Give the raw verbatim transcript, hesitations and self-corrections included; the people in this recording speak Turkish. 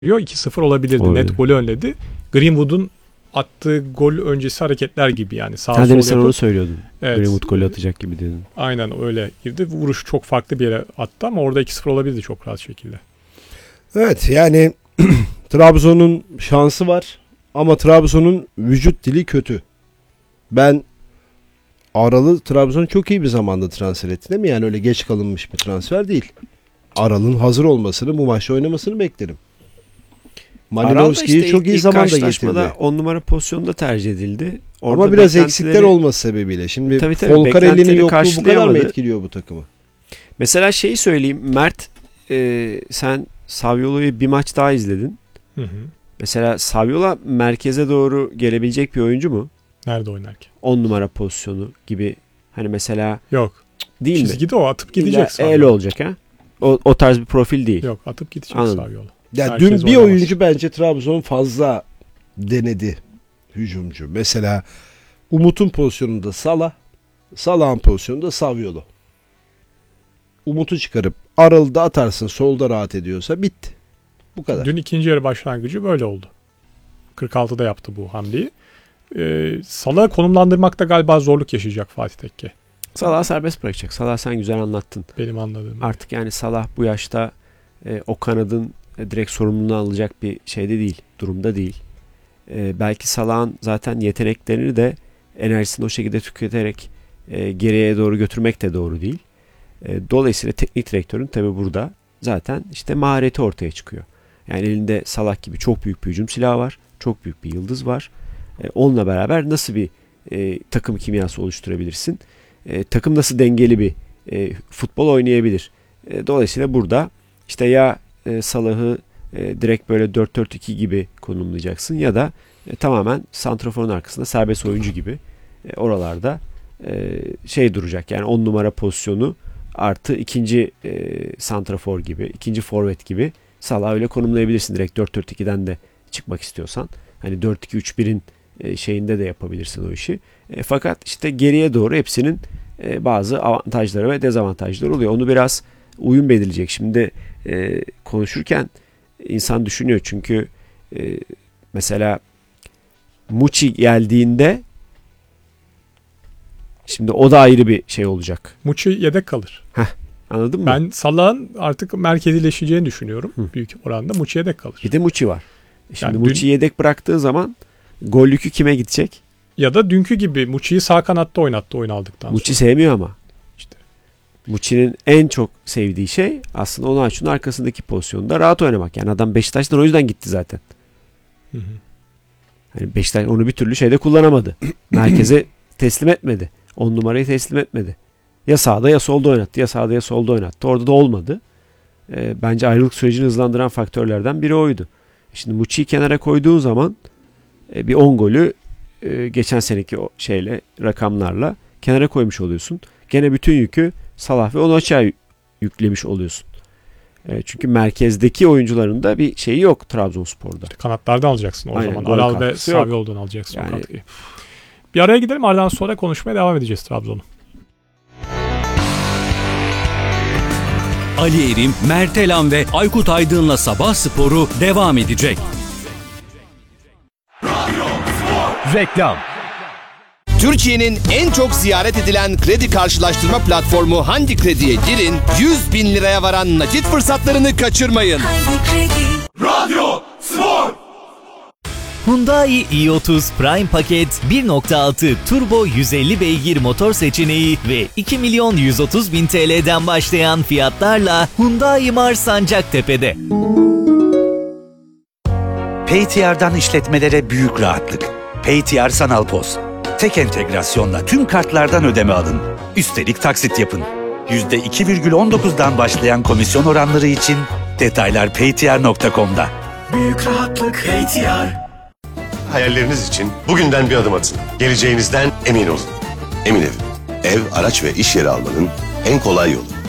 iki sıfır olabilirdi. Olabilir. Net golü önledi. Greenwood'un attığı gol öncesi hareketler gibi yani. Sağ Sen sol de sen yapıp, onu söylüyordun. evet, Greenwood golü atacak gibi dedin. aynen öyle girdi. Vuruş çok farklı bir yere attı ama orada iki sıfır olabilirdi çok rahat şekilde. Evet yani Trabzon'un şansı var ama Trabzon'un vücut dili kötü. Ben Aralı Trabzon çok iyi bir zamanda transfer etti değil mi? Yani öyle geç kalınmış bir transfer değil. Aral'ın hazır olmasını, bu maçta oynamasını beklerim. Malinovski'yi işte çok iyi ilk zamanda karşılaşmada getirdi. on numara pozisyonda tercih edildi. Orada Ama biraz beklentileri- eksikler olması sebebiyle. Şimdi Tabii tabii, Folcarelli'nin beklentileri yokluğu bu kadar mı karşılayamadı. etkiliyor bu takımı? Mesela şeyi söyleyeyim. Mert, e, sen Saviolo'yu bir maç daha izledin. Hı hı. Mesela Saviola merkeze doğru gelebilecek bir oyuncu mu? Nerede oynarken? on numara pozisyonu gibi. Hani mesela Yok. değil mi? Çizgide o atıp gidecek. İlla Saviola. öyle olacak ha. O, o tarz bir profil değil. Yok, atıp gidecek Anladım. Saviola. Ya Herkes dün bir oynamaz. oyuncu bence Trabzon fazla denedi, hücumcu. Mesela Umut'un pozisyonunda Salah, Salah'ın pozisyonunda Saviolo. Umut'u çıkarıp Aralı'da atarsın, solda rahat ediyorsa bitti. Bu kadar. Dün ikinci yarı başlangıcı böyle oldu. kırk altıda yaptı bu hamleyi. Ee, Salah'ı konumlandırmakta galiba zorluk yaşayacak Fatih Tekke. Salah serbest bırakacak. Salah sen güzel anlattın. Benim anladığım. Artık yani Salah bu yaşta e, o kanadın e, direkt sorumluluğunu alacak bir şeyde değil. Durumda değil. E, belki Salah'ın zaten yeteneklerini de enerjisini o şekilde tüketerek e, geriye doğru götürmek de doğru değil. E, dolayısıyla teknik direktörün tabi burada zaten işte mahareti ortaya çıkıyor. Yani elinde Salah gibi çok büyük bir hücum silahı var. Çok büyük bir yıldız var. E, onunla beraber nasıl bir e, takım kimyası oluşturabilirsin? E, takım nasıl dengeli bir e, futbol oynayabilir? E, dolayısıyla burada işte ya e, Salah'ı e, direkt böyle dört dört iki gibi konumlayacaksın ya da e, tamamen santraforun arkasında serbest oyuncu gibi e, oralarda e, şey duracak. Yani on numara pozisyonu artı ikinci e, santrafor gibi, ikinci forvet gibi Salah'ı öyle konumlayabilirsin direkt dört dört ikiden de çıkmak istiyorsan. Hani dört iki üç birin e, şeyinde de yapabilirsin o işi. E, fakat işte geriye doğru hepsinin e, bazı avantajları ve dezavantajları oluyor. Onu biraz uyum belirleyecek. Şimdi e, konuşurken insan düşünüyor çünkü e, mesela Muçi geldiğinde şimdi o da ayrı bir şey olacak. Muçi yedek kalır. Anladın mı? Ben Salah'ın artık merkezileşeceğini düşünüyorum. Hı. Büyük oranda Muçi yedek kalır. Bir de Muçi var. Şimdi Yani Muçi dün- yedek bıraktığı zaman gol yükü kime gidecek? Ya da dünkü gibi Muçi'yi sağ kanatta oynattı oyun aldıktan Muçi sonra. sevmiyor ama. İşte. Muçi'nin en çok sevdiği şey aslında Onaçu'nun arkasındaki pozisyonda rahat oynamak. Yani adam Beşiktaş'tan o yüzden gitti zaten. Hı hı. Yani Beşiktaş onu bir türlü şeyde kullanamadı. Merkeze teslim etmedi. On numarayı teslim etmedi. Ya sağda ya solda oynattı. Ya sağda ya solda oynattı. Orada da olmadı. Ee, bence ayrılık sürecini hızlandıran faktörlerden biri oydu. Şimdi Muçi'yi kenara koyduğun zaman e, bir on golü e, geçen seneki o şeyle rakamlarla kenara koymuş oluyorsun. Gene bütün yükü Salah ve Onaçu'ya yüklemiş oluyorsun. E, çünkü merkezdeki oyuncuların da bir şeyi yok Trabzonspor'da. Kanatlardan alacaksın o Aynen, zaman. gol Aral ve katkısı yok. Saviola'dan alacaksın Yani- o katkıyı. Bir araya gidelim, ardından sonra konuşmaya devam edeceğiz Trabzon'u. Ali Erim, Mert Elan ve Aykut Aydın'la Sabah Sporu devam edecek. Reklam. Türkiye'nin en çok ziyaret edilen kredi karşılaştırma platformu Hangi Kredi'ye girin, yüz bin liraya varan nakit fırsatlarını kaçırmayın. Radyo Spor. Hyundai i otuz Prime Paket bir nokta altı turbo yüz elli beygir motor seçeneği ve iki milyon yüz otuz bin T L'den başlayan fiyatlarla Hyundai Mars Sancaktepe'de. Paytr işletmelere büyük rahatlık. Paytr Sanal Poz. Tek entegrasyonla tüm kartlardan ödeme alın. Üstelik taksit yapın. yüzde iki virgül on dokuzdan başlayan komisyon oranları için detaylar paytr nokta com'da. Büyük rahatlık Paytr. Hayalleriniz için bugünden bir adım atın. Geleceğinizden emin olun. Emin Ev. Ev, araç ve iş yeri almanın en kolay yolu.